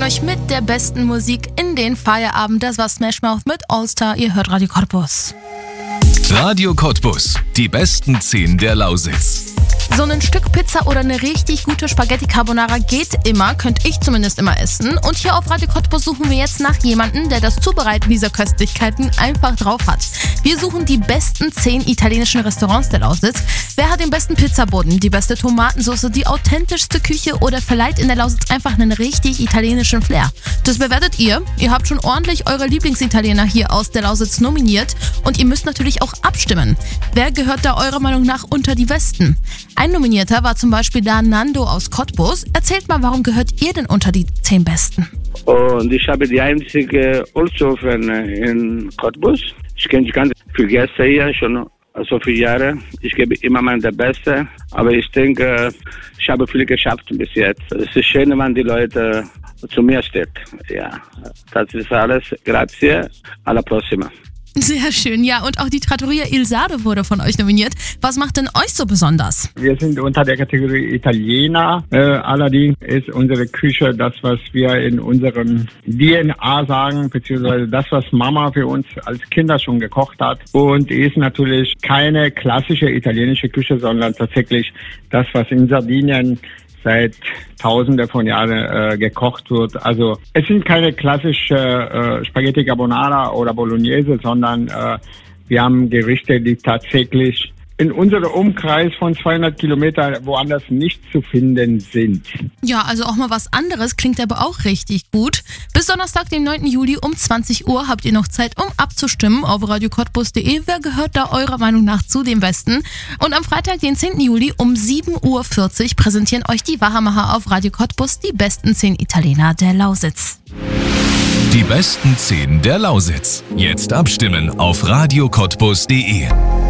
euch mit der besten Musik in den Feierabend. Das war Smash Mouth mit All Star. Ihr hört Radio Cottbus. Radio Cottbus, die besten 10 der Lausitz. So ein Stück Pizza oder eine richtig gute Spaghetti Carbonara geht immer, könnte ich zumindest immer essen. Und hier auf Radio Cottbus suchen wir jetzt nach jemandem, der das Zubereiten dieser Köstlichkeiten einfach drauf hat. Wir suchen die besten 10 italienischen Restaurants der Lausitz. Wer hat den besten Pizzaboden, die beste Tomatensauce, die authentischste Küche oder verleiht in der Lausitz einfach einen richtig italienischen Flair? Das bewertet ihr. Ihr habt schon ordentlich eure Lieblingsitaliener hier aus der Lausitz nominiert und ihr müsst natürlich auch abstimmen. Wer gehört da eurer Meinung nach unter die Besten? Ein Nominierter war zum Beispiel da Nando aus Cottbus. Erzählt mal, warum gehört ihr denn unter die 10 Besten? Und ich habe die einzige Holzofen in Cottbus. Ich kenne ganz viele Gäste hier, schon so viele Jahre. Ich gebe immer mal das Beste. Aber ich denke, ich habe viel geschafft bis jetzt. Es ist schön, wenn die Leute zu mir stehen. Ja, das ist alles. Grazie. Alla prossima. Sehr schön, ja. Und auch die Trattoria Il Sardo wurde von euch nominiert. Was macht denn euch so besonders? Wir sind unter der Kategorie Italiener. Allerdings ist unsere Küche das, was wir in unserem DNA sagen, beziehungsweise das, was Mama für uns als Kinder schon gekocht hat. Und ist natürlich keine klassische italienische Küche, sondern tatsächlich das, was in Sardinien seit Tausende von Jahren gekocht wird. Also es sind keine klassische Spaghetti Carbonara oder Bolognese, sondern wir haben Gerichte, die tatsächlich in unserem Umkreis von 200 Kilometern woanders nicht zu finden sind. Ja, also auch mal was anderes, klingt aber auch richtig gut. Bis Donnerstag, den 9. Juli um 20 Uhr habt ihr noch Zeit, um abzustimmen auf radiocottbus.de. Wer gehört da eurer Meinung nach zu den Besten? Und am Freitag, den 10. Juli um 7.40 Uhr präsentieren euch die Wahrmacher auf Radio Cottbus die besten 10 Italiener der Lausitz. Die besten 10 der Lausitz. Jetzt abstimmen auf radiocottbus.de.